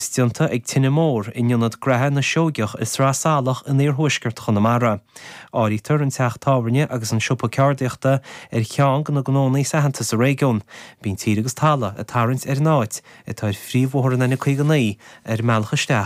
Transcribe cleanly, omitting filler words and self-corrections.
Stianta ag tinine mór in ionad grathe na seogeach is rásáalach in éarthuaisceart Chonamara. Áirítear an teach tábhairne agus an siopa ceardaíochta cheann na gnónaí sahananta sa réigiún. Bíonn tír agus talla a tarint náid, táir phríomhmhór na chuige naí mealcha steach.